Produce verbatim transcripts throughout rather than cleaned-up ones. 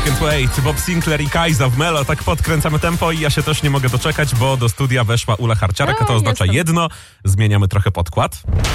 Can't Wait, Bob Sinclair i Kajza w Melo. Tak podkręcamy tempo i ja się też nie mogę doczekać, bo do studia weszła Ula Harciarek, a to oznacza jedno, zmieniamy trochę podkład.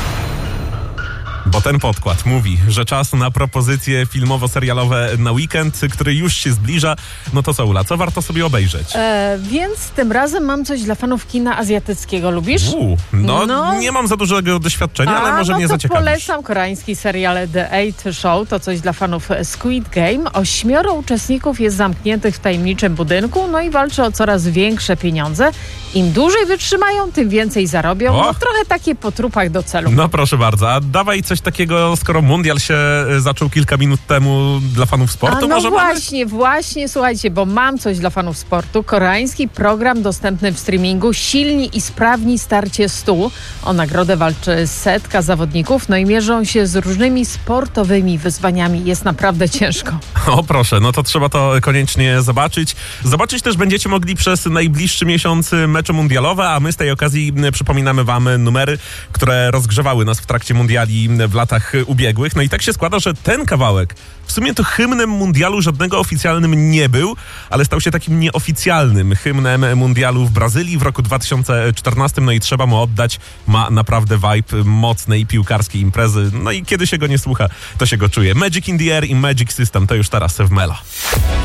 Bo ten podkład mówi, że czas na propozycje filmowo-serialowe na weekend, który już się zbliża. No to co, Ula, co warto sobie obejrzeć? E, więc tym razem mam coś dla fanów kina azjatyckiego. Lubisz? Uu, no, no nie mam za dużego doświadczenia, A, ale może no mnie to zaciekawisz. Polecam koreański serial The Eight Show. To coś dla fanów Squid Game. Ośmioro uczestników jest zamkniętych w tajemniczym budynku, no i walczy o coraz większe pieniądze. Im dłużej wytrzymają, tym więcej zarobią. O! No trochę takie po trupach do celu. No proszę bardzo, a dawaj coś takiego, skoro mundial się zaczął kilka minut temu dla fanów sportu. A no może właśnie, mamy? właśnie, słuchajcie, bo mam coś dla fanów sportu. Koreański program dostępny w streamingu Silni i sprawni starcie stu. O nagrodę walczy setka zawodników, no i mierzą się z różnymi sportowymi wyzwaniami. Jest naprawdę ciężko. O proszę, no to trzeba to koniecznie zobaczyć. Zobaczyć też będziecie mogli przez najbliższy miesiąc mecze mundialowe, a my z tej okazji przypominamy wam numery, które rozgrzewały nas w trakcie mundiali w latach ubiegłych. No i tak się składa, że ten kawałek w sumie to hymnem mundialu żadnego oficjalnym nie był, ale stał się takim nieoficjalnym hymnem mundialu w Brazylii w roku dwa tysiące czternastym. No i trzeba mu oddać, ma naprawdę vibe mocnej piłkarskiej imprezy. No i kiedy się go nie słucha, to się go czuje. Magic in the Air i Magic System to już teraz w Melo.